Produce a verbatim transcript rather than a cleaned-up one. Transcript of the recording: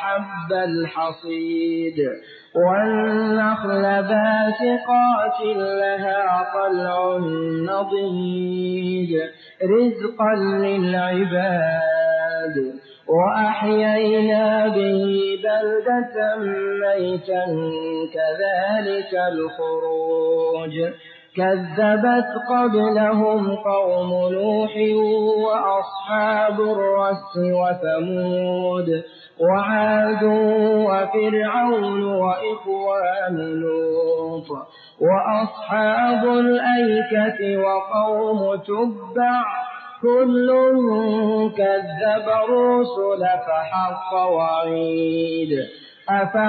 حب الحصيد والنخل باسقات لها طلع نضيد رزقا للعباد وأحيينا به بلدة ميتا كذلك الخروج كذبت قبلهم قوم نوح وأصحاب الرس وثمود وعاد وفرعون وإخوان لوط وأصحاب الأيكة وقوم تبع كل كذب الرسل فحق وعيد.